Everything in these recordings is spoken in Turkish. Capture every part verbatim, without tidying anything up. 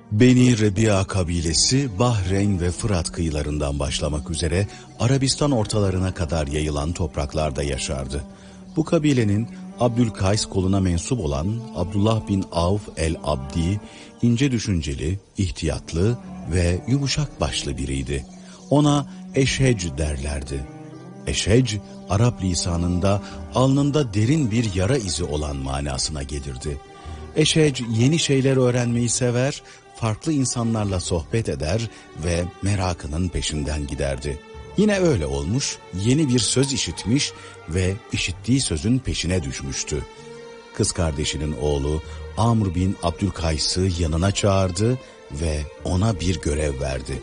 Beni Rebia kabilesi Bahreyn ve Fırat kıyılarından başlamak üzere Arabistan ortalarına kadar yayılan topraklarda yaşardı. Bu kabilenin Abdülkays koluna mensup olan Abdullah bin Avf el-Abdi, ince düşünceli, ihtiyatlı ve yumuşak başlı biriydi. Ona Eşhec derlerdi. Eşhec, Arap lisanında alnında derin bir yara izi olan manasına gelirdi. Eşhec yeni şeyler öğrenmeyi sever, farklı insanlarla sohbet eder ve merakının peşinden giderdi. Yine öyle olmuş, yeni bir söz işitmiş ve işittiği sözün peşine düşmüştü. Kız kardeşinin oğlu Amr bin Abdülkays'ı yanına çağırdı ve ona bir görev verdi.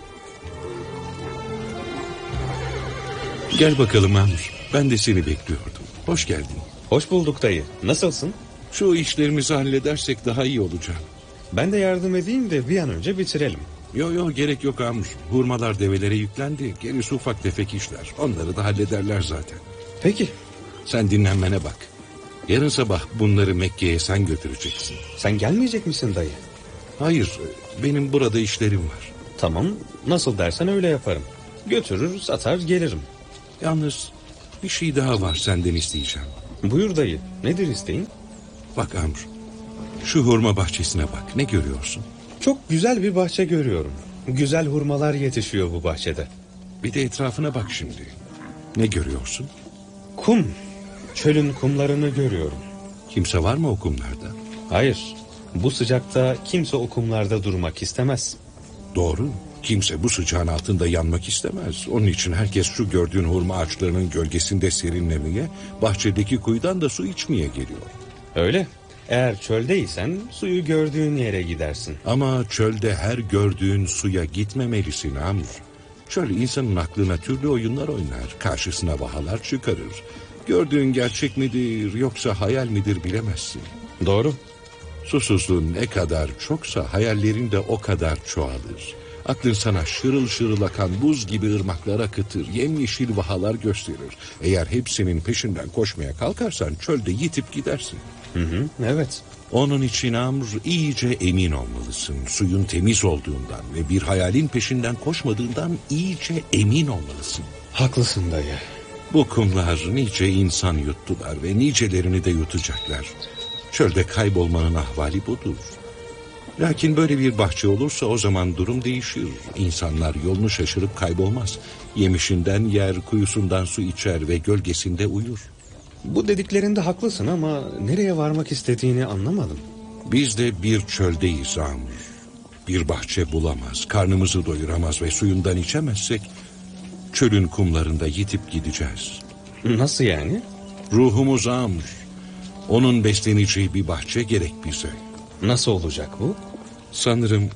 Gel bakalım Amr, ben de seni bekliyordum. Hoş geldin. Hoş bulduk dayı, nasılsın? Şu işlerimizi halledersek daha iyi olacak. Ben de yardım edeyim de bir an önce bitirelim. Yo yo gerek yok Amr. Hurmalar develere yüklendi. Gerisi ufak tefek işler. Onları da hallederler zaten. Peki. Sen dinlenmene bak. Yarın sabah bunları Mekke'ye sen götüreceksin. Sen gelmeyecek misin dayı? Hayır, benim burada işlerim var. Tamam, nasıl dersen öyle yaparım. Götürür, satar, gelirim. Yalnız bir şey daha var senden isteyeceğim. Buyur dayı, nedir isteğin? Bak Amr, şu hurma bahçesine bak, ne görüyorsun? Çok güzel bir bahçe görüyorum. Güzel hurmalar yetişiyor bu bahçede. Bir de etrafına bak şimdi. Ne görüyorsun? Kum. Çölün kumlarını görüyorum. Kimse var mı o kumlarda? Hayır. Bu sıcakta kimse o kumlarda durmak istemez. Doğru. Kimse bu sıcağın altında yanmak istemez. Onun için herkes şu gördüğün hurma ağaçlarının gölgesinde serinlemeye, bahçedeki kuyudan da su içmeye geliyor. Öyle. Eğer çöldeysen suyu gördüğün yere gidersin. Ama çölde her gördüğün suya gitmemelisin Amr. Çöl insanın aklına türlü oyunlar oynar, karşısına vahalar çıkarır. Gördüğün gerçek midir yoksa hayal midir bilemezsin. Doğru. Susuzluğun ne kadar çoksa hayallerin de o kadar çoğalır. Aklın sana şırıl şırıl akan buz gibi ırmaklar akıtır, yemyeşil vahalar gösterir. Eğer hepsinin peşinden koşmaya kalkarsan çölde yitip gidersin. Hı hı, evet. Onun için Amr iyice emin olmalısın. Suyun temiz olduğundan ve bir hayalin peşinden koşmadığından iyice emin olmalısın. Haklısın dayı. Bu kumlar nice insan yuttular ve nicelerini de yutacaklar. Çölde kaybolmanın ahvali budur. Lakin böyle bir bahçe olursa o zaman durum değişir. İnsanlar yolunu şaşırıp kaybolmaz. Yemişinden yer, kuyusundan su içer ve gölgesinde uyur. Bu dediklerinde haklısın ama nereye varmak istediğini anlamadım. Biz de bir çöldeyiz Amr. Bir bahçe bulamaz, karnımızı doyuramaz ve suyundan içemezsek çölün kumlarında yitip gideceğiz. Nasıl yani? Ruhumuz Amr. Onun besleneceği bir bahçe gerek bize. Nasıl olacak bu? Sanırım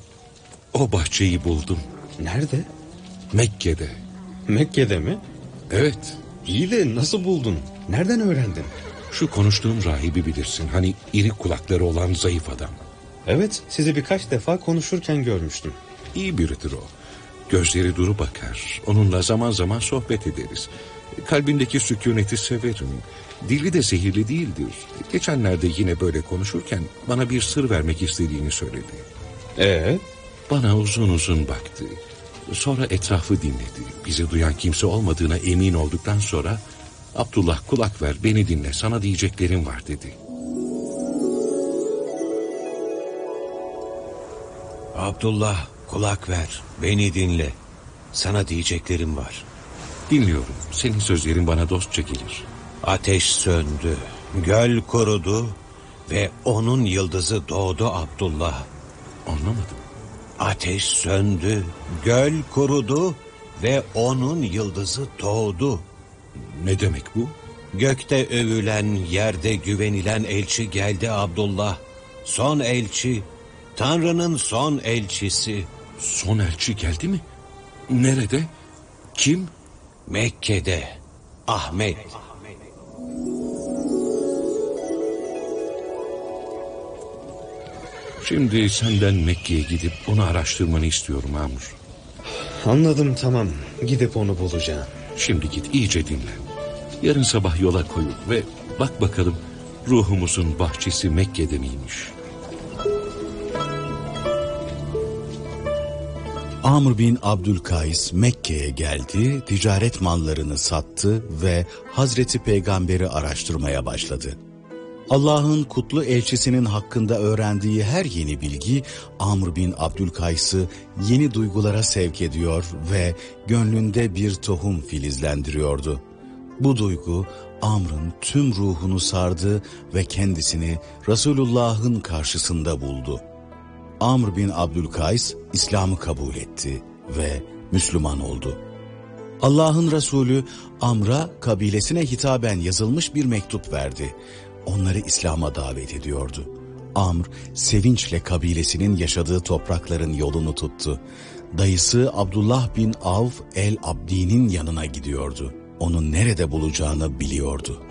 o bahçeyi buldum. Nerede? Mekke'de. Mekke'de mi? Evet. İyi de nasıl buldun? Nereden öğrendin? Şu konuştuğum rahibi bilirsin. Hani iri kulakları olan zayıf adam. Evet, sizi birkaç defa konuşurken görmüştüm. İyi biridir o. Gözleri duru bakar. Onunla zaman zaman sohbet ederiz. Kalbindeki sükuneti severim. Dili de zehirli değildir. Geçenlerde yine böyle konuşurken bana bir sır vermek istediğini söyledi. Ee? Bana uzun uzun baktı. Sonra etrafı dinledi. Bizi duyan kimse olmadığına emin olduktan sonra Abdullah kulak ver, beni dinle, sana diyeceklerim var dedi. Abdullah kulak ver, beni dinle, sana diyeceklerim var. Dinliyorum, senin sözlerin bana dostça gelir. Ateş söndü, göl kurudu ve onun yıldızı doğdu Abdullah. Anlamadım. Ateş söndü, göl kurudu ve onun yıldızı doğdu. Ne demek bu? Gökte övülen, yerde güvenilen elçi geldi Abdullah. Son elçi, Tanrı'nın son elçisi. Son elçi geldi mi? Nerede? Kim? Mekke'de, Ahmet. Şimdi senden Mekke'ye gidip onu araştırmanı istiyorum Amr. Anladım, tamam. Gidip onu bulacağım. Şimdi git iyice dinlen. Yarın sabah yola koyul ve bak bakalım ruhumuzun bahçesi Mekke'de miymiş? Amr bin Abdülkays Mekke'ye geldi, ticaret mallarını sattı ve Hazreti Peygamber'i araştırmaya başladı. Allah'ın kutlu elçisinin hakkında öğrendiği her yeni bilgi Amr bin Abdülkays'ı yeni duygulara sevk ediyor ve gönlünde bir tohum filizlendiriyordu. Bu duygu Amr'ın tüm ruhunu sardı ve kendisini Resulullah'ın karşısında buldu. Amr bin Abdülkays İslam'ı kabul etti ve Müslüman oldu. Allah'ın Resulü Amr'a kabilesine hitaben yazılmış bir mektup verdi. Onları İslam'a davet ediyordu. Amr sevinçle kabilesinin yaşadığı toprakların yolunu tuttu. Dayısı Abdullah bin Avf el-Abdi'nin yanına gidiyordu. Onu nerede bulacağını biliyordu.